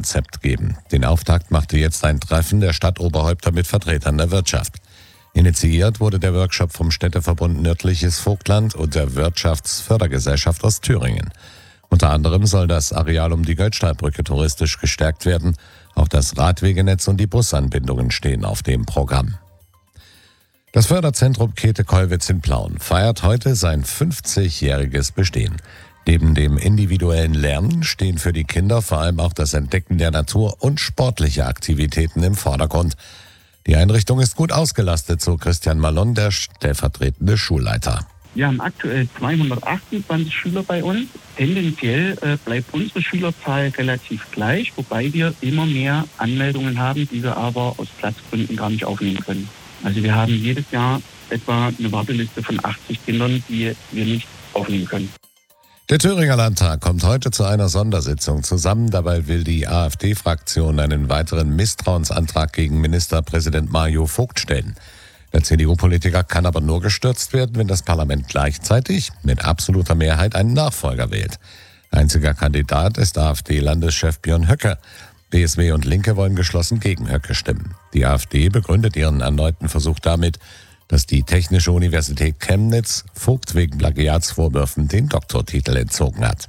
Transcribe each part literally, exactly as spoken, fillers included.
Konzept geben. Den Auftakt machte jetzt ein Treffen der Stadtoberhäupter mit Vertretern der Wirtschaft. Initiiert wurde der Workshop vom Städteverbund Nördliches Vogtland und der Wirtschaftsfördergesellschaft Ostthüringen. Unter anderem soll das Areal um die Göldstahlbrücke touristisch gestärkt werden. Auch das Radwegenetz und die Busanbindungen stehen auf dem Programm. Das Förderzentrum Käthe-Kollwitz in Plauen feiert heute sein fünfzigjähriges Bestehen. Neben dem individuellen Lernen stehen für die Kinder vor allem auch das Entdecken der Natur und sportliche Aktivitäten im Vordergrund. Die Einrichtung ist gut ausgelastet, so Christian Malon, der stellvertretende Schulleiter. Wir haben aktuell zweihundertachtundzwanzig Schüler bei uns. Tendenziell äh, bleibt unsere Schülerzahl relativ gleich, wobei wir immer mehr Anmeldungen haben, die wir aber aus Platzgründen gar nicht aufnehmen können. Also wir haben jedes Jahr etwa eine Warteliste von achtzig Kindern, die wir nicht aufnehmen können. Der Thüringer Landtag kommt heute zu einer Sondersitzung zusammen. Dabei will die AfD-Fraktion einen weiteren Misstrauensantrag gegen Ministerpräsident Mario Vogt stellen. Der C D U-Politiker kann aber nur gestürzt werden, wenn das Parlament gleichzeitig mit absoluter Mehrheit einen Nachfolger wählt. Einziger Kandidat ist AfD-Landeschef Björn Höcke. B S W und Linke wollen geschlossen gegen Höcke stimmen. Die AfD begründet ihren erneuten Versuch damit, dass die Technische Universität Chemnitz Vogt wegen Plagiatsvorwürfen den Doktortitel entzogen hat.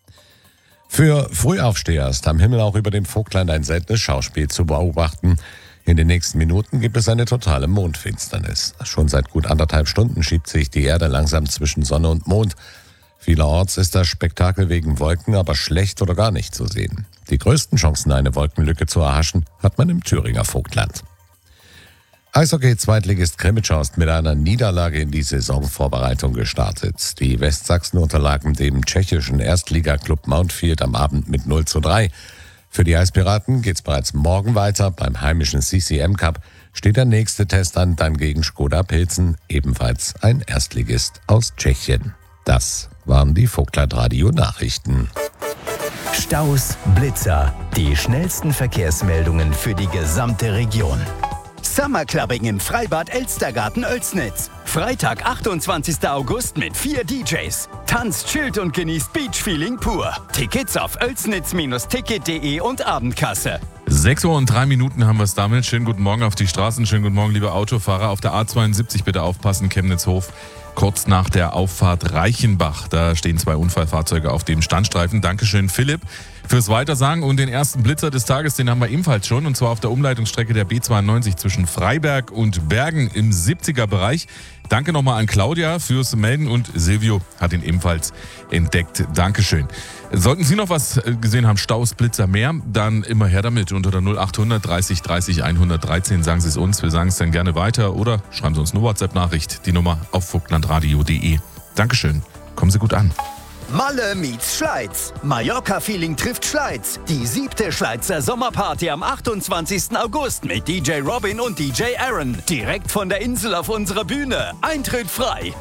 Für Frühaufsteher ist am Himmel auch über dem Vogtland ein seltenes Schauspiel zu beobachten. In den nächsten Minuten gibt es eine totale Mondfinsternis. Schon seit gut anderthalb Stunden schiebt sich die Erde langsam zwischen Sonne und Mond. Vielerorts ist das Spektakel wegen Wolken aber schlecht oder gar nicht zu sehen. Die größten Chancen, eine Wolkenlücke zu erhaschen, hat man im Thüringer Vogtland. Eishockey-Zweitligist Krimitschhorst mit einer Niederlage in die Saisonvorbereitung gestartet. Die Westsachsen unterlagen dem tschechischen Erstligaklub Mountfield am Abend mit null zu drei. Für die Eispiraten geht's bereits morgen weiter. Beim heimischen C C M Cup steht der nächste Test an, dann gegen Škoda Pilzen, ebenfalls ein Erstligist aus Tschechien. Das waren die Vogtland-Radio-Nachrichten. Staus, Blitzer, die schnellsten Verkehrsmeldungen für die gesamte Region. Summerclubbing im Freibad Elstergarten Oelsnitz. Freitag, achtundzwanzigster August mit vier D Js. Tanzt, chillt und genießt Beachfeeling pur. Tickets auf oelsnitz Ticket punkt de und Abendkasse. sechs Uhr und drei Minuten haben wir es damit. Schönen guten Morgen auf die Straßen. Schönen guten Morgen, liebe Autofahrer. Auf der A zweiundsiebzig bitte aufpassen, Chemnitz-Hof. Kurz nach der Auffahrt Reichenbach. Da stehen zwei Unfallfahrzeuge auf dem Standstreifen. Dankeschön, Philipp, fürs Weitersagen. Und den ersten Blitzer des Tages, den haben wir ebenfalls schon. Und zwar auf der Umleitungsstrecke der B zweiundneunzig zwischen Freiberg und Bergen im siebziger Bereich. Danke nochmal an Claudia fürs Melden und Silvio hat ihn ebenfalls entdeckt. Dankeschön. Sollten Sie noch was gesehen haben, Staus, Blitzer, mehr, dann immer her damit. Unter der null achthundert dreißig dreißig hundertdreizehn sagen Sie es uns. Wir sagen es dann gerne weiter oder schreiben Sie uns eine WhatsApp-Nachricht. Die Nummer auf vogtlandradio punkt de. Dankeschön. Kommen Sie gut an. Malle meets Schleiz. Mallorca-Feeling trifft Schleiz. Die siebte Schleizer Sommerparty am achtundzwanzigsten August mit D J Robin und D J Aaron. Direkt von der Insel auf unserer Bühne. Eintritt frei.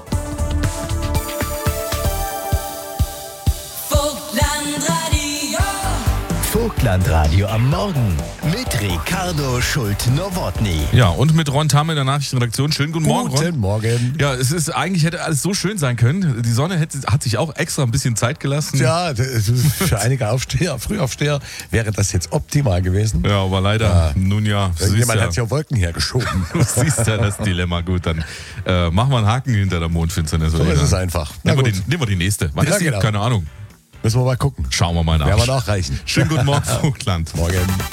Vogtlandradio am Morgen mit Ricardo Schult-Nowotny. Ja, und mit Ron Tamm in der Nachrichtenredaktion. Schönen guten Morgen, Ron. Guten Morgen. Ja, es ist eigentlich hätte alles so schön sein können. Die Sonne hätte, hat sich auch extra ein bisschen Zeit gelassen. Ja, für einige Aufsteher, Frühaufsteher wäre das jetzt optimal gewesen. Ja, aber leider, ja. nun ja. Irgendjemand ja, hat ja Wolken hergeschoben. Du siehst ja das Dilemma. Gut, dann äh, machen wir einen Haken hinter der Mondfinsternis. So ist es einfach. Nehmen wir, die, nehmen wir die nächste. Wann ja, ist die? Genau. Keine Ahnung. Müssen wir mal gucken. Schauen wir mal nach. Werden wir nachreichen. Schönen guten Morgen, Vogtland. Morgen.